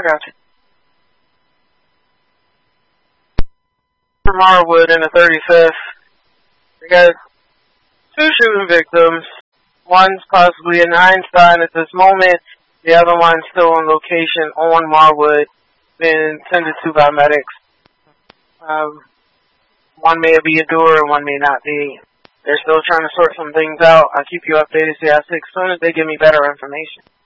got you. From Marwood in the 35th. We got two shooting victims. One's possibly in Einstein at this moment. The other one's still on location on Marwood, being tended to by medics. One may be a doer and one may not be. They're still trying to sort some things out. I'll keep you updated, CI6, as soon as they give me better information.